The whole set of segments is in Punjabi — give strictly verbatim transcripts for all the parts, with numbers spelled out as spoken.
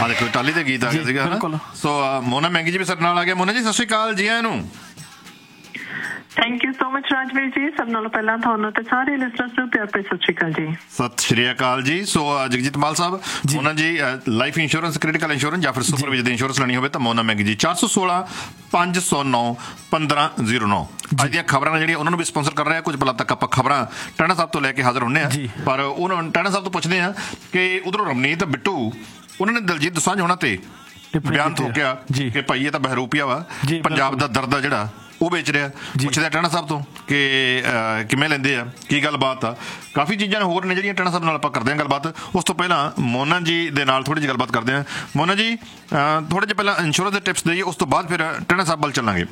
ਆ ਦੇਖੋ ਟਾਲੀ ਦੇ ਗੀਤ ਆ ਗਏ ਸੀਗਾ ਨਾ। ਸੋ ਮੋਨਾ ਮਹਿੰਗੀ ਜੀ ਵੀ ਸਾਡੇ ਨਾਲ ਆ ਗਿਆ। ਮੋਨਾ ਜੀ ਸਤਿ ਸ਼੍ਰੀ ਅਕਾਲ, ਜੀ ਆਇਆਂ ਨੂੰ। Thank you so much Rajveer ਜੀ। ਸਭ ਨਾਲੋਂ ਪਹਿਲਾਂ ਤੁਹਾਨੂੰ ਤੇ ਸਾਰੇ ਲਿਸਨਰਸ ਨੂੰ ਪਿਆਰ ਭਰੀ ਸਤਿ ਸ਼੍ਰੀ ਅਕਾਲ ਜੀ। ਸਤਿ ਸ਼੍ਰੀ ਅਕਾਲ ਜੀ। ਸੋ ਜਗਜੀਤ ਮਾਲ ਸਾਹਿਬ, ਮੋਨਾ ਜੀ ਲਾਈਫ ਇੰਸ਼ੋਰੈਂਸ, ਕ੍ਰਿਟੀਕਲ ਇੰਸ਼ੋਰੈਂਸ ਜਾਂ ਫਿਰ ਸੁਪਰ ਵਿਜਨ ਦੀ ਇੰਸ਼ੋਰੈਂਸ ਲੈਣੀ ਹੋਵੇ ਤਾਂ ਮੋਨਾ ਮਹਿੰਗੀ ਜੀ ਚਾਰ ਸੌ ਸੋਲਾਂ ਪੰਜ ਸੌ ਨੌ ਪੰਦਰਾਂ ਜ਼ੀਰੋ ਨੌ ਅੱਜ ਦੀਆਂ ਖਬਰਾਂ ਨੇ ਜਿਹੜੀਆਂ ਉਹਨਾਂ ਨੂੰ ਵੀ ਸਪਾਂਸਰ ਕਰ ਰਿਹਾ। ਕੁਝ ਪਲਾਂ ਤੱਕ ਆਪਾਂ ਖਬਰਾਂ ਟਾਣਾ ਸਾਹਿਬ ਤੋਂ ਲੈ ਕੇ ਹਾਜ਼ਰ ਹੁੰਦੇ ਹਾਂ, ਪਰ ਉਹਨਾਂ ਟਾਣਾ ਸਾਹਿਬ ਤੋਂ ਪੁੱਛਦੇ ਹਾਂ ਕਿ ਉਧਰੋਂ ਰਵਨੀਤ ਬਿੱਟੂ ਉਹਨਾਂ ਨੇ ਦਿਲਜੀਤ ਦੋਸਾਂਝ ਹੋਣਾ ਤੇ ਬਿਆਨ ਥੋਕਿਆ ਕਿ ਭਾਈ ਇਹ ਤਾਂ ਬਹਿਰੂਪੀਆ ਵਾ, ਪੰਜਾਬ ਦਾ ਦਰਦ ਆ ਜਿਹੜਾ ਉਹ ਵੇਚ ਰਿਹਾ। ਪੁੱਛਦੇ ਟਾਣਾ ਸਾਹਿਬ ਤੋਂ ਕਿ ਕਿਵੇਂ ਲੈਂਦੇ ਆ, ਕੀ ਗੱਲਬਾਤ ਆ। ਕਾਫੀ ਚੀਜ਼ਾਂ ਹੋਰ ਨੇ ਜਿਹੜੀਆਂ ਟਾਣਾ ਸਾਹਿਬ ਨਾਲ ਆਪਾਂ ਕਰਦੇ ਹਾਂ ਗੱਲਬਾਤ। ਉਸ ਤੋਂ ਪਹਿਲਾਂ ਮੋਨਾ ਜੀ ਦੇ ਨਾਲ ਥੋੜ੍ਹੀ ਜਿਹੀ ਗੱਲਬਾਤ ਕਰਦੇ ਹਾਂ। ਮੋਨਾ ਜੀ ਥੋੜ੍ਹੇ ਜਿਹੇ ਪਹਿਲਾਂ ਇੰਸ਼ੋਰੈਂਸ ਦੇ ਟਿਪਸ ਦੇਈਏ, ਉਸ ਤੋਂ ਬਾਅਦ ਫਿਰ ਟਾਣਾ ਸਾਹਿਬ ਵੱਲ ਚੱਲਾਂਗੇ।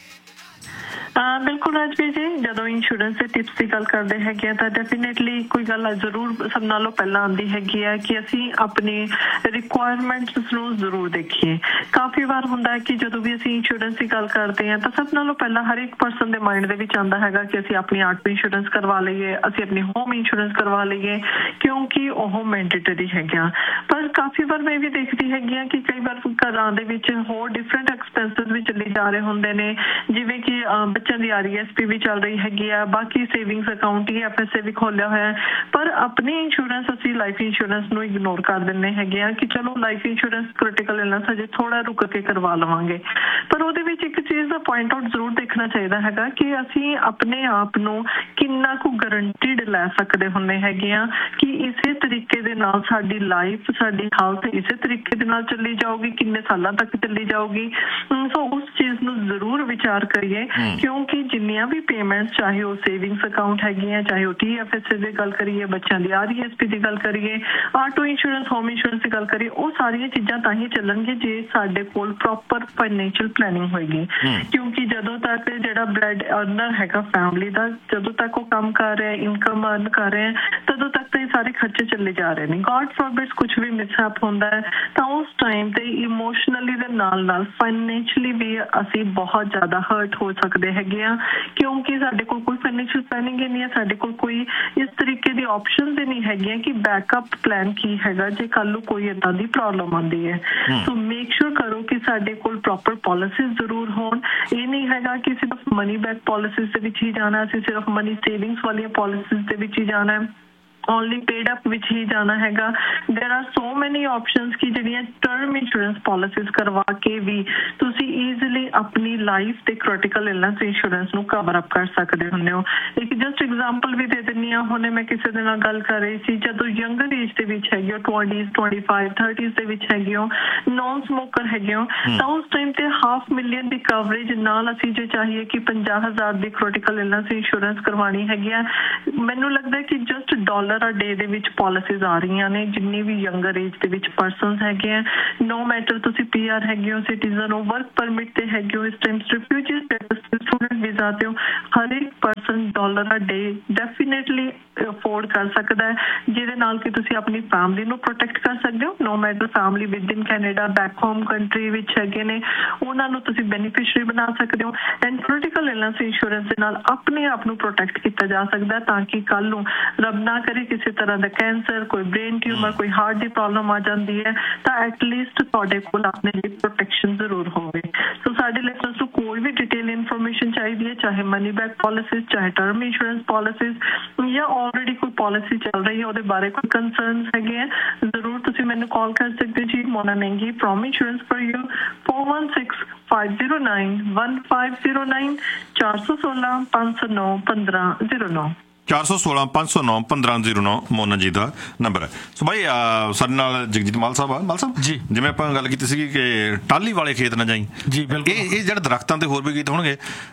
ਬਿਲਕੁਲ ਰਾਜਵੀਰ ਜੀ, ਜਦੋਂ ਇੰਸ਼ੋਰੈਂਸ ਦੇ ਟਿਪਸ ਦੀ ਗੱਲ ਕਰਦੇ ਹੈਗੇ ਆ ਤਾਂ ਡੈਫੀਨੇਟਲੀ ਕੋਈ ਗੱਲ ਜ਼ਰੂਰ ਸਭ ਨਾਲੋਂ ਪਹਿਲਾਂ ਆਉਂਦੀ ਹੈਗੀ ਹੈ ਕਿ ਅਸੀਂ ਆਪਣੀ ਰਿਕੁਆਇਰਮੈਂਟਸ ਨੂੰ ਜ਼ਰੂਰ ਦੇਖੀਏ। ਕਾਫੀ ਵਾਰ ਹੁੰਦਾ ਹੈ ਕਿ ਜਦੋਂ ਵੀ ਅਸੀਂ ਇੰਸ਼ੋਰੈਂਸ ਦੀ ਗੱਲ ਕਰਦੇ ਹਾਂ ਤਾਂ ਸਭ ਨਾਲੋਂ ਪਹਿਲਾਂ ਹਰ ਇੱਕ ਪਰਸਨ ਦੇ ਮਾਇੰਡ ਦੇ ਵਿੱਚ ਆਉਂਦਾ ਹੈਗਾ ਕਿ ਅਸੀਂ ਆਪਣੀ ਆਟੋ ਇੰਸ਼ੋਰੈਂਸ ਕਰਵਾ ਲਈਏ, ਅਸੀਂ ਆਪਣੀ ਹੋਮ ਇੰਸ਼ੋਰੈਂਸ ਕਰਵਾ ਲਈਏ, ਕਿਉਂਕਿ ਉਹ ਮੈਂਡੇਟਰੀ ਹੈਗਾ। ਪਰ ਕਾਫੀ ਵਾਰ ਮੈਂ ਇਹ ਵੀ ਦੇਖਦੀ ਹੈਗੀ ਹਾਂ ਕਿ ਕਈ ਵਾਰ ਘਰਾਂ ਦੇ ਵਿੱਚ ਹੋਰ ਡਿਫਰੈਂਟ ਐਕਸਪੈਂਸਿਸ ਵੀ ਚੱਲੇ ਜਾ ਰਹੇ ਹੁੰਦੇ ਨੇ, ਜਿਵੇਂ ਕਿ ਬੱਚਿਆਂ ਦੀ ਆਰ ਈ ਐਸ ਪੀ ਵੀ ਚੱਲ ਰਹੀ ਹੈਗੀ ਆ, ਬਾਕੀ savings account he F S A ਵੀ ਖੋਲਿਆ ਹੋਇਆ। ਪਰ ਆਪਣੀ ਇੰਸ਼ੋਰੈਂਸ ਅਸੀਂ ਲਾਈਫ ਇੰਸ਼ੋਰੈਂਸ ਨੂੰ ਇਗਨੋਰ ਕਰ ਦਿੰਦੇ ਹੈਗੇ ਆ ਕਿ ਚਲੋ ਲਾਈਫ ਇੰਸ਼ੋਰੈਂਸ ਕ੍ਰਿਟੀਕਲ ਇਲਨੈਸ ਅਜੇ ਥੋੜਾ ਰੁਕ ਕੇ ਕਰਵਾ ਲਵਾਂਗੇ। ਪਰ ਉਹਦੇ ਵਿੱਚ ਇੱਕ ਚੀਜ਼ ਦਾ ਪੁਆਇੰਟ ਆਊਟ ਜ਼ਰੂਰ ਦੇਖਣਾ ਚਾਹੀਦਾ ਹੈਗਾ ਕਿ ਅਸੀਂ ਆਪਣੇ ਆਪ ਨੂੰ ਕਿੰਨਾ ਕੁ ਗਰੰਟੀਡ ਲੈ ਸਕਦੇ ਹੁੰਦੇ ਹੈਗੇ ਆ ਕਿ ਇਸੇ ਤਰੀਕੇ ਦੇ ਨਾਲ ਸਾਡੀ ਲਾਈਫ, ਸਾਡੀ ਹੈਲਥ ਇਸੇ ਤਰੀਕੇ ਦੇ ਨਾਲ ਚੱਲੀ ਜਾਊਗੀ, ਕਿੰਨੇ ਸਾਲਾਂ ਤੱਕ ਚੱਲੀ ਜਾਊਗੀ। ਸੋ ਉਸ ਚੀਜ਼ ਨੂੰ ਜ਼ਰੂਰ ਵਿਚਾਰ ਕਰੀਏ, ਕਿਉਂਕਿ ਜਿੰਨੀਆਂ ਵੀ ਪੇਮੈਂਟਸ, ਚਾਹੇ ਉਹ ਸੇਵਿੰਗਸ ਅਕਾਊਂਟ ਹੈਗੀਆਂ, ਚਾਹੇ ਉਹ ਟੀ ਐਫ ਐਸ ਏ ਦੀ ਗੱਲ ਕਰੀਏ, ਬੱਚਿਆਂ ਦੀ ਆਰ ਈ ਐਸ ਪੀ ਦੀ ਗੱਲ ਕਰੀਏ, ਆਟੋ ਇੰਸ਼ੋਰੈਂਸ, ਹੋਮ ਇੰਸ਼ੋਰੈਂਸ ਦੀ ਗੱਲ ਕਰੀਏ, ਉਹ ਸਾਰੀਆਂ ਚੀਜ਼ਾਂ ਤਾਂ ਹੀ ਚੱਲਣਗੇ ਜੇ ਸਾਡੇ ਕੋਲ ਪ੍ਰੋਪਰ ਫਾਈਨੈਂਸ਼ੀਅਲ ਪਲੈਨਿੰਗ ਹੋਏਗੀ। ਕਿਉਂਕਿ ਜਦੋਂ ਤੱਕ ਜਿਹੜਾ ਬ੍ਰੈਡ ਅਰਨਰ ਹੈਗਾ ਫੈਮਿਲੀ ਦਾ, ਜਦੋਂ ਤੱਕ ਉਹ ਕੰਮ ਕਰ ਰਿਹਾ, ਇਨਕਮ ਅਰਨ ਕਰ ਰਿਹਾ, ਤਦੋਂ ਤੱਕ ਤਾਂ ਇਹ ਸਾਰੇ ਖਰਚੇ ਚੱਲੇ ਜਾ ਰਹੇ ਨੇ। ਗॉड ਫॉरबिड ਕੁਝ ਵੀ ਮਿਸਹੈਪ ਹੁੰਦਾ ਹੈ ਤਾਂ ਉਸ ਟਾਈਮ ਤੇ ਇਮੋਸ਼ਨਲੀ ਦੇ ਨਾਲ ਨਾਲ ਫਾਈਨੈਂਸ਼ੀਅਲੀ ਵੀ ਅਸੀਂ ਬਹੁਤ ਜ਼ਿਆਦਾ ਹਰਟ ਹੋ ਸਕਦੇ ਹੈਗੇ ਆ, ਕਿਉਂਕਿ ਸਾਡੇ ਕੋਲ ਕੋਈ ਫਾਈਨੈਂਸ਼ੀਅਲ ਪਲੈਨਿੰਗ ਹੀ ਨਹੀਂ ਹੈ, ਸਾਡੇ ਕੋਲ ਕੋਈ ਇਸ ਤਰੀਕੇ ਦੀ ਆਪਸ਼ਨਸ ਹੀ ਨਹੀਂ ਹੈਗੀਆਂ ਕਿ ਬੈਕਅਪ ਪਲਾਨ ਕੀ ਹੈਗਾ ਜੇ ਕੱਲ ਨੂੰ ਕੋਈ ਏਦਾਂ ਦੀ ਪ੍ਰੋਬਲਮ ਆਉਂਦੀ ਹੈ। ਸੋ ਮੇਕ ਸ਼ੋਰ ਕਰੋ ਕਿ ਸਾਡੇ ਕੋਲ ਪ੍ਰੋਪਰ ਪਾਲਿਸੀਜ਼ ਜ਼ਰੂਰ ਹੋਣ। ਇਹ ਨਹੀਂ ਹੈਗਾ ਕਿ ਸਿਰਫ ਮਨੀ ਬੈਕ ਪਾਲਿਸੀਜ਼ ਦੇ ਵਿੱਚ ਹੀ ਜਾਣਾ, ਅਸੀਂ ਸਿਰਫ ਮਨੀ ਸੇਵਿੰਗਸ ਵਾਲੀਆਂ ਪਾਲਿਸੀਜ਼ ਦੇ ਵਿੱਚ ਹੀ ਜਾਣਾ ਹੈ, ਓਨਲੀ ਪੇਡ ਅਪ ਵਿੱਚ ਹੀ ਜਾਣਾ ਹੈਗਾ। ਦੇਰ ਆਰ ਸੋ ਮੈਨੀ ਆਪਸ਼ਨਸ ਕਿ ਜਿਹੜੀਆਂ ਟਰਮ ਇੰਸ਼ੋਰੈਂਸ ਪਾਲਿਸੀਜ਼ ਕਰਵਾ ਕੇ ਵੀ ਤੁਸੀਂ ਈਜ਼ੀਲੀ ਆਪਣੀ ਲਾਈਫ ਤੇ ਕ੍ਰਿਟੀਕਲ ਇਲਨੈਸ ਇੰਸ਼ੋਰੈਂਸ ਨੂੰ ਕਵਰ ਅਪ ਕਰ ਸਕਦੇ ਹੁੰਦੇ ਹੋ। ਇੱਕ ਜਸਟ ਐਗਜ਼ਾਮਪਲ ਵੀ ਦੇ ਦਿੰਦੀ ਹਾਂ। ਹੁਣੇ ਮੈਂ ਕਿਸੇ ਦੇ ਨਾਲ ਗੱਲ ਕਰ ਰਹੀ ਸੀ, ਜਦੋਂ ਯੰਗਰ ਏਜ ਦੇ ਵਿੱਚ ਹੈਗੇ ਹੋ, ਟਵੈਂਟੀਜ਼, ਟਵੈਂਟੀ ਫਾਈਵ, ਥਰਟੀਜ਼ ਦੇ ਵਿੱਚ ਹੈਗੇ ਹੋ, ਨੋਨ ਸਮੋਕਰ ਹੈਗੇ ਹੋ, ਤਾਂ ਉਸ ਟਾਈਮ ਤੇ ਹਾਫ ਮਿਲੀਅਨ ਦੀ ਕਵਰੇਜ ਨਾਲ ਅਸੀਂ ਜੇ ਚਾਹੀਏ ਕਿ ਪੰਜਾਹ ਹਜ਼ਾਰ ਦੀ ਕ੍ਰਿਟੀਕਲ ਇਲਨੈਸ ਇੰਸ਼ੋਰੈਂਸ ਕਰਵਾਉਣੀ ਹੈਗੀ ਆ, ਮੈਨੂੰ ਲੱਗਦਾ ਕਿ ਜਸਟ ਡਾਲਰ ਡੇ ਦੇ ਵਿੱਚ ਪਾਲਿਸੀਜ਼ ਆ ਰਹੀਆਂ ਨੇ। ਜਿੰਨੀ ਵੀ ਯੰਗਰ ਏਜ ਦੇ ਵਿੱਚ ਪਰਸਨਸ ਹੈਗੇ ਆ, ਨੋ ਮੈਟਰ ਤੁਸੀਂ ਪੀ ਆਰ ਹੈਗੇ ਹੋ, ਸਿਟੀਜ਼ਨ ਹੋ, ਵਰਕ ਪਰਮਿਟ ਤੇ ਹੈਗੇ ਹੋ, ਇਸ ਟਾਈਮ ਰਿਫਿਊਜੀ ਸਟੇਟਸ ਤੇ, ਸਟੂਡੈਂਟ ਵੀਜ਼ਾ ਤੇ ਹੋ, ਹਰ ਇੱਕ ਪਰਸਨ ਡਾਲਰ ਅ ਡੇ ਡੈਫੀਨੇਟਲੀ ਅਫੋਰਡ ਕਰ ਸਕਦਾ ਹੈ, ਜਿਹਦੇ ਨਾਲ ਕਿ ਤੁਸੀਂ ਆਪਣੀ ਫੈਮਿਲੀ ਨੂੰ ਪ੍ਰੋਟੈਕਟ ਕਰ ਸਕਦੇ ਹੋ। ਨੋ matter family with in Canada, back home country ਵਿੱਚ ਹੈਗੇ ਨੇ, ਉਹਨਾਂ ਨੂੰ ਤੁਸੀਂ ਬੈਨੀਫਿਸ਼ਰੀ ਬਣਾ ਸਕਦੇ ਹੋ। ਐਂਡ ਕ੍ਰਿਟੀਕਲ ਇਲਨੈਸ ਇੰਸ਼ੋਰੈਂਸ ਦੇ ਨਾਲ ਆਪਣੇ ਆਪ ਨੂੰ ਪ੍ਰੋਟੈਕਟ ਕੀਤਾ ਜਾ ਸਕਦਾ ਤਾਂ ਕਿ ਕੱਲ ਨੂੰ ਰੱਬ ਨਾ ਕਰੇ ਕਿਸੇ ਤਰ੍ਹਾਂ ਦਾ ਕੈਂਸਰ, ਕੋਈ ਬ੍ਰੇਨ ਟਿਊਮਰ, ਕੋਈ ਹਾਰਟ ਦੀ ਪ੍ਰੋਬਲਮ ਆ ਜਾਂਦੀ ਹੈ ਤਾਂ ਐਟਲੀਸਟ ਤੁਹਾਡੇ ਕੋਲ ਆਪਣੇ ਲਈ ਪ੍ਰੋਟੈਕਸ਼ਨ ਜ਼ਰੂਰ ਹੋਵੇ। ਸੋ ਸਾਡੇ ਲਿਸਨਰਸ ਨੂੰ ਕੋਈ ਵੀ ਡਿਟੇਲ ਇਨਫੋਰਮੇਸ਼ਨ ਚਾਹੀਦੀ ਹੈ, ਚਾਹੇ ਮਨੀ ਬੈਕ ਪਾਲਿਸੀਜ਼, ਚਾਹੇ ਟਰਮ ਇੰਸ਼ੋਰੈਂਸ ਪਾਲਿਸੀਜ਼, ਜਾਂ ਆਲਰੇਡੀ ਕੋਈ ਪਾਲਿਸੀ ਚੱਲ ਰਹੀ ਹੈ ਉਹਦੇ ਬਾਰੇ ਕੋਈ ਕੰਸਰਨਸ ਹੈਗੇ ਆ, ਜ਼ਰੂਰ ਤੁਸੀਂ ਮੈਨੂੰ ਕਾਲ ਕਰ ਸਕਦੇ ਜੀ। ਮੋਨਾ ਮਹਿੰਗੀ from insurance for you, four one six five zero nine one five zero nine, चार सौ सोलह पाँच सौ नौ पंद्रह जीरो नौ ਚਾਰ ਸੌ ਸੋਲਾਂ ਪੰਜ ਸੌ ਨੌ ਪੰਦਰਾਂ ਜ਼ੀਰੋ ਨੌ ਮੋਨਾ ਜੀ ਦਾ ਨੰਬਰ ਹੈ। ਸੋ ਭਾਈ ਸਾਡੇ ਨਾਲ ਜਗਜੀਤ ਮਾਲ ਸਾਹਿਬ ਆ। ਮਾਲ ਸਾਹਿਬ ਜੀ, ਜਿਵੇਂ ਆਪਾਂ ਗੱਲ ਕੀਤੀ ਸੀਗੀ ਕਿ ਟਾਹਲੀ ਵਾਲੇ ਖੇਤ ਨਾ ਜਾਈ ਜੀ, ਬਿਲਕੁਲ ਇਹ ਇਹ ਜਿਹੜੇ ਦਰਖਤਾਂ ਤੇ ਹੋਰ ਵੀ ਗੀਤ ਹੋਣਗੇ।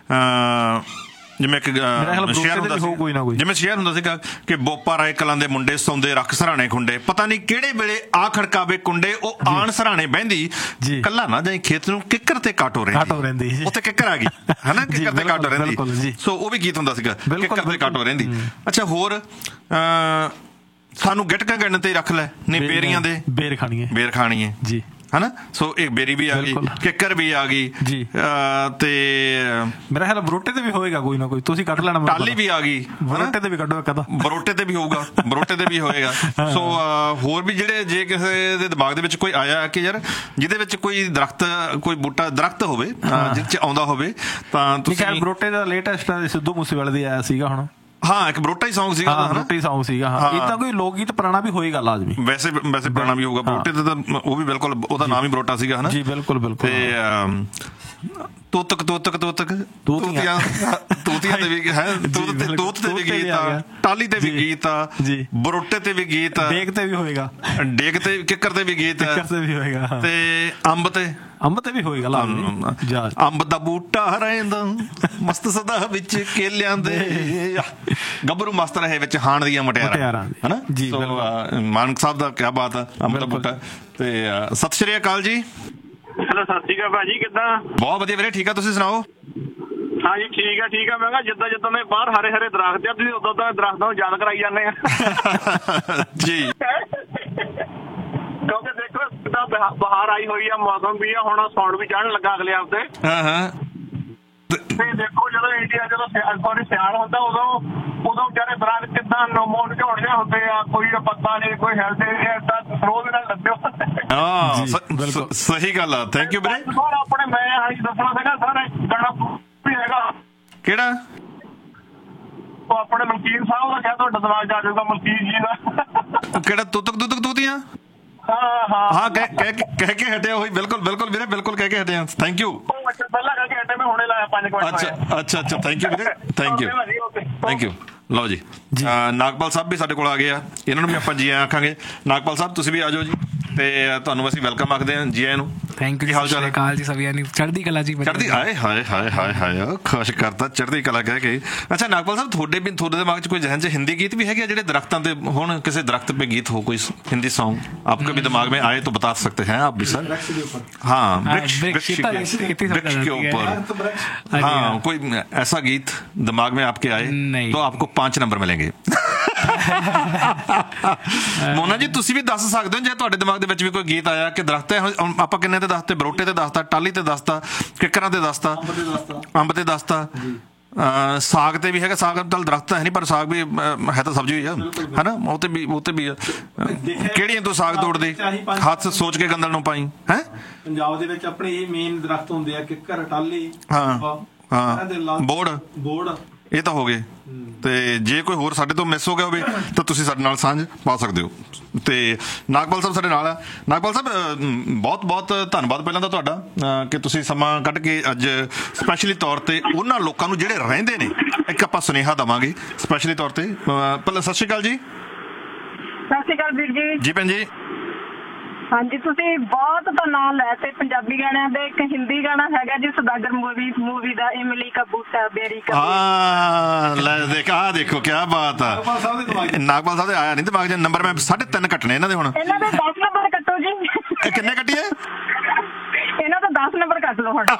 ਜਿਵੇਂ ਇੱਕ ਸ਼ਹਿਰ ਹੁੰਦਾ ਸੀ, ਜਿਵੇਂ ਸ਼ਹਿਰ ਹੁੰਦਾ ਸੀਗਾ ਕਿ ਬੋਪਾ ਰਾਏ ਕਲਾਂ ਦੇ ਮੁੰਡੇ ਸੌਂਦੇ ਰੱਖ ਸਰਾਣੇ ਖੁੰਡੇ, ਪਤਾ ਨਹੀਂ ਕਿਹੜੇ ਵੇਲੇ ਆ ਖੜਕਾਵੇ ਕੁੰਡੇ, ਉਹ ਆਣ ਸਰਾਣੇ ਬਹਿੰਦੀ, ਕੱਲਾ ਨਾ ਜਾਈ ਖੇਤ ਨੂੰ, ਕਿੱਕਰ ਤੇ ਕਾਟੋ ਰਹਿੰਦੀ, ਉੱਥੇ ਕਿੱਕਰ ਆ ਗਈ ਹਨਾ, ਕਿੱਕਰ ਤੇ ਕਾਟੋ ਰਹਿੰਦੀ। ਸੋ ਉਹ ਵੀ ਗੀਤ ਹੁੰਦਾ ਸੀਗਾ, ਕਿੱਕਰ ਤੇ ਕਾਟੋ ਰਹਿੰਦੀ। ਅੱਛਾ, ਹੋਰ ਸਾਨੂੰ ਗਿਟਕਾਂ ਗਿਣਨ ਤੇ ਰੱਖ ਲੈ, ਨਹੀਂ ਬੇਰੀਆਂ ਦੇ ਬੇਰ ਖਾਣੀਏ ਬੇਰ ਖਾਣੀਏ ਜੀ ਹਨਾ। ਸੋ ਇੱਕ ਬੇਰੀ ਵੀ ਆ ਗਈ, ਕਿੱਕਰ ਵੀ ਆ ਗਈ ਜੀ, ਤੇ ਮੇਰਾ ਖਿਆਲ ਬਰੋਟੇ ਤੇ ਵੀ ਹੋਏਗਾ ਕੋਈ ਨਾ ਕੋਈ, ਤੁਸੀਂ ਕੱਢ ਲੈਣਾ। ਟਾਲੀ ਵੀ ਆ ਗਈ, ਬਰੋਟੇ ਤੇ ਵੀ ਕੱਢੋ ਇੱਕ ਅੱਧਾ, ਬਰੋਟੇ ਤੇ ਵੀ ਹੋਊਗਾ, ਬਰੋਟੇ ਤੇ ਵੀ ਹੋਏਗਾ। ਸੋ ਹੋਰ ਵੀ ਜਿਹੜੇ ਜੇ ਕਿਸੇ ਦੇ ਦਿਮਾਗ ਦੇ ਵਿੱਚ ਕੋਈ ਆਇਆ ਕਿ ਯਾਰ ਜਿਹਦੇ ਵਿੱਚ ਕੋਈ ਦਰਖਤ, ਕੋਈ ਬੂਟਾ ਦਰਖਤ ਹੋਵੇ ਜਿਹਦੇ ਚ ਆਉਂਦਾ ਹੋਵੇ, ਤਾਂ ਤੁਸੀਂ ਬਰੋਟੇ ਦਾ ਲੇਟੈਸਟ ਸਿੱਧੂ ਮੂਸੇਵਾਲੇ ਦੀ ਆਇਆ ਸੀਗਾ ਹੁਣ। ਹਾਂ, ਇੱਕ ਬਰੋਟਾ ਹੀ ਸੌਂਗ ਸੀਗਾ, ਬਰੋਟਾ ਹੀ ਸੌਂਗ ਸੀਗਾ। ਹਾਂ, ਇਦਾਂ ਕੋਈ ਲੋਕ ਗੀਤ ਪੁਰਾਣਾ ਵੀ ਹੋਏਗਾ ਲਾਜ਼ਮੀ। ਵੈਸੇ ਵੈਸੇ ਪੁਰਾਣਾ ਵੀ ਹੋਊਗਾ ਬਰੋਟੇ ਤੇ, ਤਾਂ ਉਹ ਵੀ ਬਿਲਕੁਲ, ਉਹਦਾ ਨਾਮ ਹੀ ਬਰੋਟਾ ਸੀਗਾ ਹਨਾ ਜੀ। ਬਿਲਕੁਲ ਬਿਲਕੁਲ। ਤੇ ਤੋਤਕ ਤੋਤਕ ਤੋਤਕ ਤੂਤੀਆਂ, ਤੂਤੀਆਂ ਤੇ ਵੀ ਹੈ, ਤੂਤ ਤੇ ਵੀ ਗੀਤ ਆ, ਟਾਲੀ ਤੇ ਵੀ ਗੀਤ ਆ, ਬਰੋਟੇ ਤੇ ਵੀ ਗੀਤ ਆ, ਡੇਕ ਤੇ ਵੀ ਹੋਏਗਾ, ਡੇਕ ਤੇ ਕਿੱਕਰ ਤੇ ਵੀ ਗੀਤ ਆ, ਤੇ ਅੰਬ ਤੇ ਅੰਬ ਤੇ ਵੀ ਹੋਏਗਾ ਲਾਜ਼ਮੀ। ਅੰਬ ਦਾ ਬੂਟਾ ਰਹਿੰਦਾ ਮਸਤ ਸਦਾ ਵਿੱਚ ਕੇਲਿਆਂ ਦੇ, ਗੱਭਰੂ ਮਸਤ ਰਹੇ ਵਿੱਚ ਹਾਣ ਦੀਆਂ ਮਟਿਆਰਾਂ ਹਨਾ ਜੀ। ਮਾਨਕ ਸਾਹਿਬ ਦਾ ਕਿਆ ਬਾਤ ਆ, ਅੰਬ ਦਾ ਬੂਟਾ। ਤੇ ਸਤਿ ਸ਼੍ਰੀ ਅਕਾਲ ਜੀ। ਹੈਲੋ, ਸਤਿ ਸ਼੍ਰੀ ਅਕਾਲ ਭਾਜੀ, ਕਿੱਦਾਂ? ਬਹੁਤ ਵਧੀਆ ਵੀਰੇ, ਠੀਕ ਆ, ਤੁਸੀਂ ਸੁਣਾਓ? ਹਾਂਜੀ ਠੀਕ ਆ ਠੀਕ ਆ। ਮੈਂ ਕਿਹਾ ਜਿੱਦਾਂ ਜਿੱਦਾਂ ਦੇ ਬਾਹਰ ਹਰੇ ਹਰੇ ਦਰਖਤ ਆ, ਤੁਸੀਂ ਉਦੋਂ ਉਦੋਂ ਦਰਖਤਾਂ ਨੂੰ ਯਾਦ ਕਰਾਈ ਜਾਂਦੇ ਆ ਜੀ। ਕਿਉਂਕਿ ਦੇਖੋ ਜਿੱਦਾਂ ਬਹਾਰ ਆਈ ਹੋਈ ਆ, ਮੌਸਮ ਵੀ ਆ, ਹੁਣ ਸਾਉਣ ਵੀ ਚੜ੍ਹਨ ਲੱਗਾ ਅਗਲੇ ਹਫ਼ਤੇ। ਹਾਂ ਹਾਂ। ਤੇ ਦੇਖੋ ਜਦੋਂ ਇੰਡੀਆ ਜਦੋਂ ਸੌਰੀ ਸਿਆਲ ਹੁੰਦਾ, ਉਦੋਂ ਉਦੋਂ ਵਿਚਾਰੇ ਦਰਖਤ ਕਿੱਦਾਂ ਨਮੋਨ ਝੋੜਦੇ ਹੁੰਦੇ ਆ, ਕੋਈ ਪੱਤਾ ਨਹੀਂ, ਕੋਈ ਹਿਲਦੇ ਨਹੀਂ, ਏਦਾਂ ਰੋਜ਼ ਨਾਲ ਲੱਗੇ ਹੁੰਦੇ। ਹਾਂ ਸਹੀ ਗੱਲ ਆ, ਥੈਂਕ ਯੂ ਵੀਰੇ। ਆਪਣੇ ਮੈਂ ਹਾਂਜੀ ਦੱਸਣਾ ਸੀਗਾ ਸਰ, ਗਾਣਾ ਵੀ ਹੈਗਾ ਕਿਹੜਾ? ਉਹ ਆਪਣੇ ਮਲਕੀਤ ਸਾਹਿਬ ਦਾ, ਕਿਹਾ ਤੁਹਾਡਾ ਦਿਮਾਗ ਜਾ ਜਾਊਗਾ ਮਲਕੀਤ ਜੀ ਦਾ। ਕਿਹੜਾ? ਤੁਤਕ ਤੁਤਕ ਤੂਤੀਆਂ? ਹਾਂ, ਕਹਿ ਕਹਿ ਕੇ ਹਟਿਆ ਹੋਈ। ਬਿਲਕੁਲ ਬਿਲਕੁਲ ਵੀਰੇ, ਬਿਲਕੁਲ ਕਹਿ ਕੇ ਹਟਿਆ। Thank you. ਪਹਿਲਾਂ ਕਹਿ ਕੇ ਹਟਿਆ ਮੈਂ, ਹੁਣੇ ਲਾਇਆ ਪੰਜ ਮਿੰਟ। ਅੱਛਾ ਅੱਛਾ ਅੱਛਾ, ਥੈਂਕ ਯੂ ਵੀਰੇ, ਥੈਂਕ ਯੂ ਥੈਂਕ ਯੂ। ਲਓ ਜੀ, ਨਾਗਪਾਲ ਸਾਹਿਬ ਵੀ ਸਾਡੇ ਕੋਲ ਆ ਗਏ ਆ, ਇਹਨਾਂ ਨੂੰ ਵੀ ਆਪਾਂ ਜੀ ਆਖਾਂਗੇ। ਨਾਗਪਾਲ ਸਾਹਿਬ ਤੁਸੀਂ ਵੀ ਆ ਜਾਓ ਜੀ, ਤੇ ਤੁਹਾਨੂੰ ਅਸੀਂ ਵੈਲਕਮ ਆਖਦੇ ਹਾਂ, ਜੀ ਆਇਆਂ ਨੂੰ। ਥੈਂਕ ਯੂ, ਹਾਲ ਚਾਲ ਜੀ? ਸਭੀਆਂ ਨੂੰ ਚੜ੍ਹਦੀ ਕਲਾ ਜੀ। ਚੜ੍ਹਦੀ ਹਾਏ ਹਾਏ ਹਾਏ ਹਾਏ ਹਾਏ, ਖੁਸ਼ ਕਰਤਾ ਚੜ੍ਹਦੀ ਕਲਾ ਕਹਿ ਕੇ। ਅੱਛਾ ਨਾਗਪਾਲ ਸਾਹਿਬ, ਤੁਹਾਡੇ ਵੀ ਤੁਹਾਡੇ ਦਿਮਾਗ 'ਚ ਕੋਈ ਜ਼ਹਿਨ 'ਚ ਹਿੰਦੀ ਗੀਤ ਵੀ ਹੈਗੇ ਆ ਜਿਹੜੇ ਦਰਖਤਾਂ ਤੇ ਹੋਣ? ਕਿਸੇ ਦਰਖਤ पे गीत हो कोई हिंदी सॉन्ग आपके भी दिमाग में आए तो बता सकते हैं आप भी सर। हाँ, वृक्ष के ऊपर, हाँ कोई ऐसा गीत दिमाग में आपके आए तो आपको पांच नंबर मिलेंगे। ਮੋਨਾ ਜੀ ਤੁਸੀਂ ਵੀ ਦੱਸ ਸਕਦੇ ਹੋ ਜੇ ਤੁਹਾਡੇ ਦਿਮਾਗ ਦੇ ਵਿੱਚ ਵੀ ਕੋਈ ਗੀਤ ਆਇਆ ਕਿ ਦਰਖਤ ਹੈ। ਆਪਾਂ ਕਿੰਨੇ ਤੇ ਦੱਸਤੇ? ਬਰੋਟੇ ਤੇ ਦੱਸਤਾ, ਟਾਲੀ ਤੇ ਦੱਸਤਾ, ਕਿੱਕਰਾਂ ਤੇ ਦੱਸਤਾ, ਅੰਬ ਤੇ ਦੱਸਤਾ, ਸਾਗ ਤੇ ਵੀ ਹੈਗਾ। ਸਾਗ ਤਾਂ ਦਰਖਤ ਹੈ ਨਹੀਂ, ਪਰ ਸਾਗ ਵੀ ਹੈ ਤਾਂ ਸਬਜ਼ੀ ਹੋਈ ਆ ਹਨਾ, ਉਹ ਤੇ ਵੀ ਉਹ ਤੇ ਵੀ ਕਿਹੜੀਆਂ ਤੂੰ ਸਾਗ ਤੋੜਦੇ ਹੱਥ ਸੋਚ ਕੇ ਗੰਦਲ ਨੂੰ ਪਾਈ ਹੈ। ਪੰਜਾਬ ਦੇ ਵਿੱਚ ਆਪਣੇ ਇਹ ਮੇਨ ਦਰਖਤ ਹੁੰਦੇ ਆ, ਕਿੱਕਰ, ਟਾਲੀ, ਹਾਂ ਹਾਂ, ਬੋੜ ਬੋੜ ਇਹ ਤਾਂ ਹੋ ਗਏ। ਤੇ ਜੇ ਕੋਈ ਹੋਰ ਸਾਡੇ ਤੋਂ ਮਿਸ ਹੋ ਗਿਆ ਹੋਵੇ ਤਾਂ ਤੁਸੀਂ ਸਾਡੇ ਨਾਲ ਸਾਂਝ ਪਾ ਸਕਦੇ ਹੋ। ਤੇ ਨਾਗਪਾਲ ਸਾਹਿਬ ਸਾਡੇ ਨਾਲ ਆ। ਨਾਗਪਾਲ ਸਾਹਿਬ ਬਹੁਤ ਬਹੁਤ ਧੰਨਵਾਦ ਪਹਿਲਾਂ ਤਾਂ ਤੁਹਾਡਾ ਕਿ ਤੁਸੀਂ ਸਮਾਂ ਕੱਢ ਕੇ ਅੱਜ ਸਪੈਸ਼ਲੀ ਤੌਰ ਤੇ ਉਹਨਾਂ ਲੋਕਾਂ ਨੂੰ ਜਿਹੜੇ ਰਹਿੰਦੇ ਨੇ ਇੱਕ ਆਪਾਂ ਸੁਨੇਹਾ ਦੇਵਾਂਗੇ ਸਪੈਸ਼ਲੀ ਤੌਰ ਤੇ। ਪਹਿਲਾਂ ਸਤਿ ਸ਼੍ਰੀ ਅਕਾਲ ਜੀ। ਸਤਿ ਸ਼੍ਰੀ ਅਕਾਲ ਵੀਰ ਜੀ। ਜੀ ਭੈਣ ਜੀ। ਹਾਂਜੀ, ਤੁਸੀਂ ਬਹੁਤ ਤਾਂ ਨਾਂ ਲੈ ਤੇ ਪੰਜਾਬੀ ਗਾਣਿਆਂ ਦੇ। ਇੱਕ ਹਿੰਦੀ ਗਾਣਾ ਹੈਗਾ ਜੀ ਸੌਦਾਗਰ ਮੂਵੀ ਮੂਵੀ ਦਾ, ਇਮਲੀ ਕਾ ਬੂਟਾ ਬੇਰੀ ਕਾ। ਹਾਂ ਲੈ ਦੇਖ, ਆਹ ਦੇਖੋ ਕਿਆ ਬਾਤ ਆ। ਨਾਗਪਾਲ ਸਾਹਿਬ ਦੇ ਆਇਆ ਨਹੀਂ ਦਿਮਾਗ 'ਚ ਨੰਬਰ। ਮੈਂ ਸਾਢੇ ਤਿੰਨ ਕੱਟਣੇ ਇਹਨਾਂ ਦੇ ਹੁਣ। ਇਹਨਾਂ ਦੇ ਦਸ ਨੰਬਰ ਕੱਟੋ ਜੀ। ਕਿੰਨੇ ਕੱਟੀਏ? ਇਹਨਾਂ ਦਾ ਦਸ ਨੰਬਰ ਕੱਟ ਲਓ ਹੁਣ।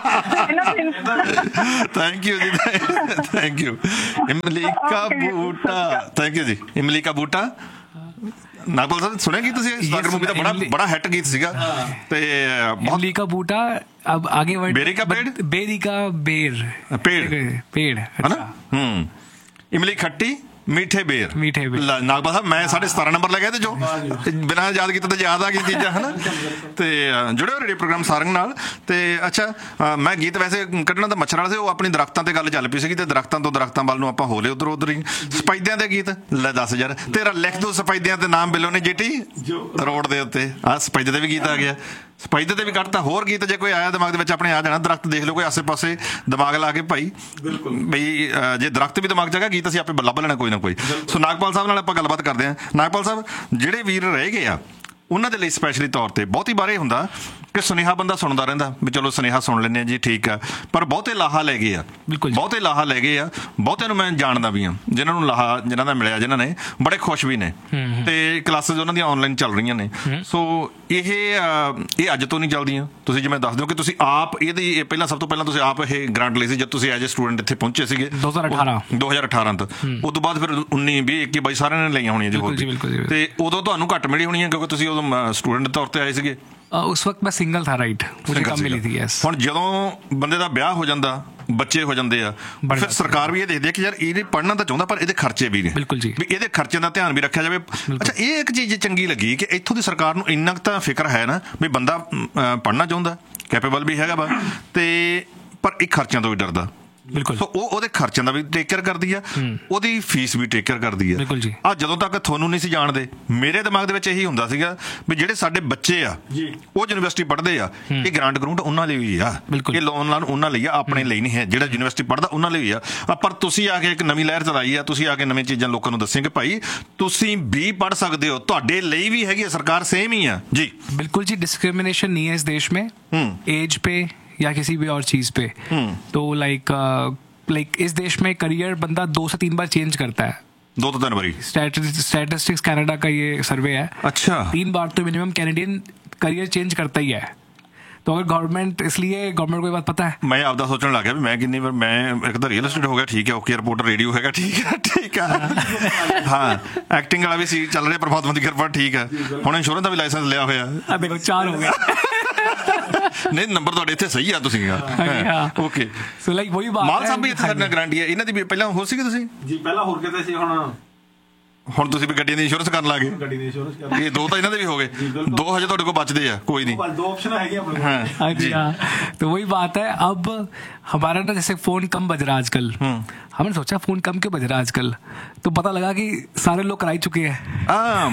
ਥੈਂਕ ਯੂ ਜੀ, ਥੈਂਕ ਯੂ। ਇਮਲੀ ਕਾ ਬੂਟਾ, ਥੈਂਕ ਯੂ ਜੀ। ਇਮਲੀ ਕਾ ਬੂਟਾ। ਨਾਗਪਾਲ ਸਾਹਿਬ ਸੁਣਿਆ ਕੀ ਤੁਸੀਂ? ਸੌਦਾਗਰ ਮੂਵੀ ਦਾ ਬੜਾ ਬੜਾ ਹਿੱਟ ਗੀਤ ਸੀਗਾ। ਤੇ इमली का बूटा, अब आगे बढ़, बेरी का पेड़, बेरी का बेर, पेड़ पेड़ है ना। हम्म, इमली खट्टी मीठे बेर, मीठे बेर। ਨਾਗਪਾਲ ਸਾਹਿਬ ਮੈਂ ਸਾਢੇ ਸਤਾਰਾਂ ਨੰਬਰ ਲੱਗਿਆ ਤੇ ਜੋ ਬਿਨਾਂ ਯਾਦ ਕੀਤੇ ਤੇ ਯਾਦ ਆ ਗਈ ਚੀਜ਼ਾਂ ਹਨਾ। ਤੇ ਜੁੜਿਓ ਰੇਡੀਓ ਪ੍ਰੋਗਰਾਮ ਸਾਰੰਗ ਨਾਲ। ਤੇ ਅੱਛਾ ਮੈਂ ਗੀਤ ਵੈਸੇ ਕੱਢਣਾ ਤਾਂ ਮੱਛਰ ਵਾਲਾ ਸੀ, ਉਹ ਆਪਣੀ ਦਰਖਤਾਂ ਤੇ ਗੱਲ ਚੱਲ ਪਈ ਸੀਗੀ ਤੇ ਦਰਖਤਾਂ ਤੋਂ ਦਰਖਤਾਂ ਵੱਲ ਨੂੰ ਆਪਾਂ ਹੋਲੇ ਉਧਰ ਉਧਰ ਹੀ। ਸਫੈਦਿਆਂ ਦੇ ਗੀਤ ਲੈ ਦੱਸ ਯਾਰ, ਤੇਰਾ ਲਿਖ ਦੋ ਸਫੈਦਿਆਂ ਤੇ ਨਾਮ ਬਿੱਲੋ ਨੇ ਜੀਟੀ ਰੋਡ ਦੇ ਉੱਤੇ। ਆਹ ਸਫੈਦੇ ਦੇ ਵੀ ਗੀਤ ਆ ਗਿਆ, ਸਫੈਦੇ ਤੇ ਵੀ ਕੱਢਤਾ। ਹੋਰ ਗੀਤ ਜੇ ਕੋਈ ਆਇਆ ਦਿਮਾਗ ਦੇ ਵਿੱਚ ਆਪਣੇ ਆ ਜਾਣਾ। ਦਰਖਤ ਦੇਖ ਲਓ ਕੋਈ ਆਸੇ ਪਾਸੇ ਦਿਮਾਗ ਲਾ ਕੇ ਭਾਈ, ਬਈ ਜੇ ਦਰਖਤ ਵੀ ਦਿਮਾਗ 'ਚ ਹੈਗਾ ਗੀਤ ਅਸੀਂ ਆਪੇ ਲੱਭ ਲੈਣਾ ਕੋਈ ਨਾ ਕੋਈ। ਸੋ ਨਾਗਪਾਲ ਸਾਹਿਬ ਨਾਲ ਆਪਾਂ ਗੱਲਬਾਤ ਕਰਦੇ ਹਾਂ। ਨਾਗਪਾਲ ਸਾਹਿਬ, ਜਿਹੜੇ ਵੀਰ ਰਹਿ ਗਏ ਆ ਉਹਨਾਂ ਦੇ ਲਈ ਸਪੈਸ਼ਲੀ ਤੌਰ ਤੇ ਬਹੁਤੀ ਵਾਰ ਇਹ ਹੁੰਦਾ ਕਿ ਸੁਨੇਹਾ ਬੰਦਾ ਸੁਣਦਾ ਰਹਿੰਦਾ ਵੀ ਚਲੋ ਸੁਨੇਹਾ ਸੁਣ ਲੈਂਦੇ ਹਾਂ ਜੀ, ਠੀਕ ਆ। ਪਰ ਬਹੁਤੇ ਲਾਹਾ ਲੈ ਗਏ ਆ, ਬਹੁਤੇ ਲਾਹਾ ਲੈ ਗਏ ਆ। ਬਹੁਤਿਆਂ ਨੂੰ ਮੈਂ ਜਾਣਦਾ ਵੀ ਹਾਂ ਜਿਨ੍ਹਾਂ ਨੂੰ ਲਾਹਾ ਜਿਨ੍ਹਾਂ ਦਾ ਮਿਲਿਆ, ਜਿਨ੍ਹਾਂ ਨੇ ਬੜੇ ਖੁਸ਼ ਵੀ ਨੇ ਤੇ ਕਲਾਸਿਸ ਉਹਨਾਂ ਦੀਆਂ ਆਨਲਾਈਨ ਚੱਲ ਰਹੀਆਂ ਨੇ। ਸੋ ਇਹ ਇਹ ਅੱਜ ਤੋਂ ਨਹੀਂ ਚੱਲਦੀਆਂ। ਤੁਸੀਂ ਜਿਵੇਂ ਦੱਸ ਦਿਓ ਕਿ ਤੁਸੀਂ ਆਪ ਇਹਦੀ ਪਹਿਲਾਂ ਸਭ ਤੋਂ ਪਹਿਲਾਂ ਤੁਸੀਂ ਆਪ ਇਹ ਗ੍ਰਾਂਟ ਲਈ ਸੀ ਜਦ ਤੁਸੀਂ ਐਜ ਏ ਸਟੂਡੈਂਟ ਇੱਥੇ ਪਹੁੰਚੇ ਸੀਗੇ ਦੋ ਹਜ਼ਾਰ ਅਠਾਰਾਂ ਤੋਂ। ਉਸ ਤੋਂ ਬਾਅਦ ਫਿਰ ਉੱਨੀ ਵੀਹ ਇੱਕੀ ਬਾਈ ਸਾਰਿਆਂ ਨੇ ਲਈਆਂ ਹੋਣੀਆਂ ਜੀ। ਤੇ ਉਦੋਂ ਤੁਹਾਨੂੰ ਘੱਟ ਮਿਲੀ ਹੋਣੀ ਹੈ ਕਿਉਂਕਿ ਤੁਸੀਂ ਉਦੋਂ ਸਟੂਡੈਂਟ ਦੇ ਤੌਰ ਤੇ ਆਏ ਸੀਗੇ। उस वक्त मैं सिंगल था, राइट, मुझे कम मिली थी। यस, ਹੁਣ ਜਦੋਂ ਬੰਦੇ ਦਾ ਵਿਆਹ ਹੋ ਜਾਂਦਾ, ਬੱਚੇ ਹੋ ਜਾਂਦੇ ਆ, ਫਿਰ ਸਰਕਾਰ ਵੀ ਇਹ ਦੇਖਦੀ ਹੈ ਕਿ ਯਾਰ ਇਹਨੇ ਪੜ੍ਹਨਾ ਤਾਂ ਚਾਹੁੰਦਾ ਪਰ ਇਹਦੇ ਖਰਚੇ ਵੀ ਨੇ, ਬਿਲਕੁਲ ਜੀ, ਵੀ ਇਹਦੇ ਖਰਚਿਆਂ ਦਾ ਧਿਆਨ ਵੀ ਰੱਖਿਆ ਜਾਵੇ। ਅੱਛਾ, ਇਹ ਇੱਕ ਚੀਜ਼ ਚੰਗੀ ਲੱਗੀ ਕਿ ਇੱਥੋਂ ਦੀ ਸਰਕਾਰ ਨੂੰ ਇੰਨਾ ਕੁ ਤਾਂ ਫਿਕਰ ਹੈ ਨਾ ਵੀ ਬੰਦਾ ਪੜ੍ਹਨਾ ਚਾਹੁੰਦਾ, ਕੈਪੇਬਲ ਵੀ ਹੈਗਾ ਵਾ, ਤੇ ਪਰ ਇਹ ਖਰਚਿਆਂ ਤੋਂ ਵੀ ਡਰਦਾ। ਬਿਲਕੁਲ। ਸੋ ਉਹ ਉਹਦੇ ਖਰਚਿਆਂ ਦਾ ਵੀ ਟੇਕ ਕੇਅਰ ਕਰਦੀ ਆ, ਉਹਦੀ ਫੀਸ ਵੀ ਟੇਕ ਕੇਅਰ ਕਰਦੀ ਆ। ਬਿਲਕੁਲ ਜੀ। ਆ ਜਦੋਂ ਤੱਕ ਤੁਹਾਨੂੰ ਨਹੀਂ ਸੀ ਜਾਣਦੇ, ਮੇਰੇ ਦਿਮਾਗ ਦੇ ਵਿੱਚ ਇਹੀ ਹੁੰਦਾ ਸੀਗਾ ਵੀ ਜਿਹੜੇ ਸਾਡੇ ਬੱਚੇ ਆ ਉਹ ਯੂਨੀਵਰਸਿਟੀ ਪੜ੍ਹਦੇ ਆ, ਇਹ ਗ੍ਰਾਂਟ ਗਰੂੰਟ ਉਹਨਾਂ ਲਈ ਵੀ ਆ, ਇਹ ਲੋਨ ਲਾਨ ਉਹਨਾਂ ਲਈ ਆ, ਆਪਣੇ ਲਈ ਨਹੀਂ ਹੈ। ਜਿਹੜਾ ਯੂਨੀਵਰਸਿਟੀ ਪੜ੍ਹਦਾ ਉਹਨਾਂ ਲਈ ਆ। ਪਰ ਤੁਸੀਂ ਆ ਕੇ ਇੱਕ ਨਵੀਂ ਲਹਿਰ ਚਲਾਈ ਆ, ਤੁਸੀਂ ਆ ਕੇ ਨਵੀਆਂ ਚੀਜ਼ਾਂ ਲੋਕਾਂ ਨੂੰ ਦੱਸਿਆ ਕਿ ਭਾਈ ਤੁਸੀਂ ਵੀ ਪੜ੍ਹ ਸਕਦੇ ਹੋ, ਤੁਹਾਡੇ ਲਈ ਵੀ ਹੈਗੀ ਆ, ਸਰਕਾਰ ਸੇਮ ਹੀ ਆ ਜੀ। बिल्कुल जी, डिस्क्रिमिनेशन नहीं है इस देश में एज पे या किसी भी और चीज पे। तो लाइक लाइक इस देश में करियर बंदा दो से तीन बार चेंज करता है। दो तो तीन बारी। स्टैटिस्टिक्स कनाडा का ये सर्वे है। अच्छा। तीन बार तो मिनिमम कैनेडियन करियर चेंज करता ही है। तो अगर गवर्नमेंट, इसलिए गवर्नमेंट को ये बात पता है। मैं आपदा सोचने लग गया भी मैं कितनी बार, मैं एक तो रियल एस्टेट हो गया, ठीक है, ओके, रिपोर्टर रेडियो हैगा, ठीक है ठीक है, हाँ, एक्टिंग वाला भी सी चल रहा, परमात्मा की कृपा, ठीक है। हुण इंश्योरेंस का भी लाइसेंस लिया होया, देखो चार हो गए। ਨਹੀਂ ਨੰਬਰ ਤੁਹਾਡੇ ਇੱਥੇ ਸਹੀ ਆ, ਤੁਸੀਂ ਓਕੇ। ਸੋ ਲਾਈਕ ਵਹੀ ਬਾਤ ਮਾਲ ਸਾਹਿਬ ਵੀ ਇੱਥੇ ਸਾਡੇ ਨਾਲ ਗਾਰੰਟੀ ਹੈ। ਇਹਨਾਂ ਦੀ ਵੀ ਪਹਿਲਾਂ ਹੋਰ ਸੀਗੇ ਤੁਸੀਂ ਜੀ? ਪਹਿਲਾਂ ਹੋਰ ਕਿਤੇ ਸੀ, ਹੁਣ ਹੁਣ ਤੁਸੀਂ ਵੀ ਗੱਡੀਆਂ ਦੀ ਇੰਸ਼ੋਰੈਂਸ ਕਰਨ ਲੱਗੇ। ਗੱਡੀ ਦੀ ਇੰਸ਼ੋਰੈਂਸ ਕਰਨ, ਇਹ ਦੋ ਤਾਂ ਇਹਨਾਂ ਦੇ ਵੀ ਹੋ ਗਏ, ਦੋ ਹਜੇ ਤੁਹਾਡੇ ਕੋਲ ਬਚਦੇ ਆ। कोई नहीं, दो ऑप्शन है अपने। हाँ जी, हाँ। तो वही बात है, अब हमारा ना जैसे फोन कम बज रहा आजकल, हमने सोचा फोन कम क्यों बज रहा आजकल, तो पता लगा कि सारे लोग कराई चुके हैं।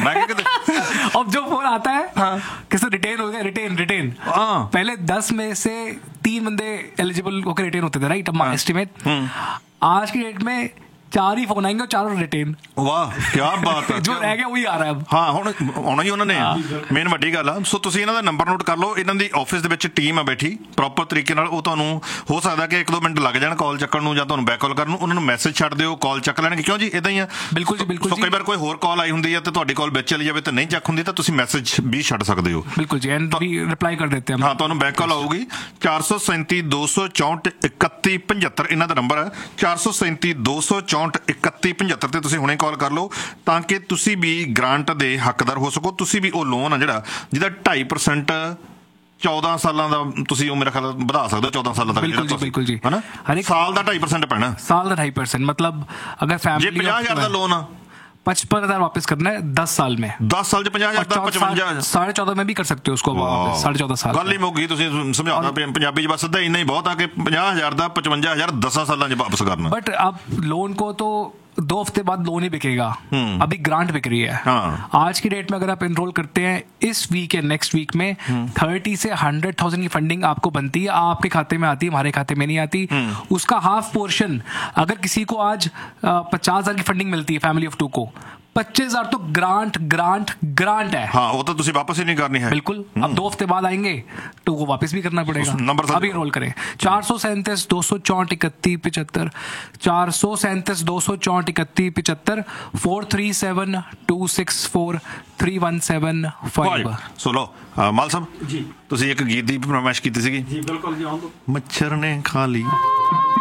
अब जो फोन आता है किससे रिटेन हो गया, रिटेन रिटेन पहले दस में से तीन बंदे एलिजिबल होकर रिटेन होते थे, राइट, एस्टिमेट। आज की डेट में चार ही फोन आएंगे और चारों रिटेन। वाह, क्या बात है। जो रह गया वही आ रहा है अब। ਹਾਂ, ਹੁਣ ਆਉਣਾ ਹੀ ਉਹਨਾਂ ਨੇ, ਮੇਨ ਵੱਡੀ ਗੱਲ ਆ। ਸੋ ਤੁਸੀਂ ਇਹਨਾਂ ਦਾ ਨੰਬਰ ਨੋਟ ਕਰ ਲਓ। ਇਹਨਾਂ ਦੀ ਆਫਿਸ ਦੇ ਵਿੱਚ ਟੀਮ ਆ ਬੈਠੀ ਪ੍ਰੋਪਰ ਤਰੀਕੇ ਨਾਲ। ਉਹ ਤੁਹਾਨੂੰ ਹੋ ਸਕਦਾ ਕਿ ਇੱਕ ਦੋ ਮਿੰਟ ਲੱਗ ਜਾਣ ਕਾਲ ਚੱਕਣ ਨੂੰ ਜਾਂ ਤੁਹਾਨੂੰ ਬੈਕ ਕਾਲ ਕਰਨ ਨੂੰ। ਉਹਨਾਂ ਨੂੰ ਮੈਸੇਜ ਛੱਡ ਦਿਓ, ਕਾਲ ਚੱਕ ਲੈਣਗੇ। ਕਿਉਂ ਜੀ, ਇਦਾਂ ਹੀ ਆ। ਬਿਲਕੁਲ ਜੀ, ਬਿਲਕੁਲ। ਸੋ ਕਈ ਵਾਰ ਕੋਈ ਹੋਰ ਕਾਲ ਆਈ ਹੁੰਦੀ ਆ ਤੇ ਤੁਹਾਡੀ ਕਾਲ ਵਿੱਚ ਚਲੀ ਜਾਵੇ ਤੇ ਨਹੀਂ ਚੱਕ ਹੁੰਦੀ, ਤਾਂ ਤੁਸੀਂ ਮੈਸੇਜ ਵੀ ਛੱਡ ਸਕਦੇ ਹੋ। ਬਿਲਕੁਲ ਜੀ, ਐਂਡ ਵੀ ਰਿਪਲਾਈ ਕਰ ਦਿੱਤੇ ਹਾਂ, ਤੁਹਾਨੂੰ ਬੈਕ ਕਾਲ ਆਊਗੀ। ਚਾਰ ਸੌ ਸੈਂਤੀ ਦੋ ਸੌ ਚੌਂਹਠ ਇਕੱਤੀ ਪਝੱਤਰ ਇਹਨਾਂ ਦਾ ਨੰਬਰ ਹੈ। ਚਾਰ ਸੌ ਸੈਂਤੀ ਦੋ ਸੌ ਚੌਂਹਠ ਇਕੱਤੀ ਪਝੱਤਰ ਤੇ ਤੁਸੀਂ ਹੁਣੇ ਕਾਲ ਕਰ ਲਓ ਤਾਂ ਕਿ ਤੁਸੀਂ ਵੀ ਗ੍ਰਾਂਟ ਦੇ ਹੱਕਦਾਰ ਹੋ ਸਕੋ। ਤੁਸੀਂ ਵੀ ਉਹ ਲੋਨ ਆ ਜਿਹੜਾ ਜਿਹਦਾ ਢਾਈ ਪਰਸੈਂਟ ਚੌਦਾਂ ਸਾਲਾਂ ਦਾ ਤੁਸੀਂ ਉਹ ਮੇਰਾ ਖਿਆਲ ਵਧਾ ਸਕਦੇ ਹੋ, ਚੌਦਾਂ ਸਾਲਾਂ ਤੱਕ। ਬਿਲਕੁਲ ਜੀ, ਬਿਲकुल ਜੀ। ਹਨਾ, ਸਾਲ ਦਾ ਢਾਈ ਪਰਸੈਂਟ ਪੈਣਾ, ਸਾਲ ਦਾ ਢਾਈ ਪਰਸੈਂਟ। मतलब अगर फैमिली ਜੇ ਪੰਜਾਹ ਹਜ਼ਾਰ ਦਾ ਲੋਨ ਆ, पचपन हजार वापस करना है दस साल में। दस साल ਚ ਪੰਜਾਹ ਹਜ਼ਾਰ ਦਾ ਪਚਵੰਜਾ ਹਜ਼ਾਰ साढ़े चौदह में भी कर सकते हो उसको वापस, साढ़े चौदह साल। ਗੱਲ ਹੀ ਮੁੱਕ ਗਈ। ਤੁਸੀਂ ਸਮਝਾਉਣਾ ਪੰਜਾਬੀ ਚ ਬਸ ਸਿੱਧਾ ਇੰਨਾ ਹੀ ਬਹੁਤ ਆ ਕਿ ਪੰਜਾਹ ਹਜ਼ਾਰ ਦਾ ਪਚਵੰਜਾ ਹਜ਼ਾਰ ਦਸਾਂ ਸਾਲਾਂ ਚ ਵਾਪਸ करना। बट अब लोन को तो दो हफ्ते बाद लोन ही बिकेगा, अभी ग्रांट बिक रही है। हाँ। आज की डेट में अगर आप एनरोल करते हैं इस वीक या नेक्स्ट वीक में थर्टी से हंड्रेड थाउजेंड की फंडिंग आपको बनती है, आपके खाते में आती है, हमारे खाते में नहीं आती। उसका हाफ पोर्शन अगर किसी को आज पचास हजार की फंडिंग मिलती है फैमिली ऑफ टू को, पच्चीस हजार तो ग्रांट ग्रांट ग्रांट है। हाँ, वो तो तुसी वापस ही नहीं करनी है। बिल्कुल। अब दो हफ्ते बाद आएंगे तो वो वापस भी करना पड़ेगा। नंबर अभी रोल करें चार सौ सैंतीस दो सौ चौंठ इकतीस पिछहत्तर, चार सौ सैंतीस दो सौ चौंठ इकतीस पिछहत्तर, four three seven to six four three one seven five. सुनो माल साहब जी, तुसी एक गीत दी फरमाइश कीती सीगी जी। बिल्कुल जी, आउं तो मच्छर ने खा ली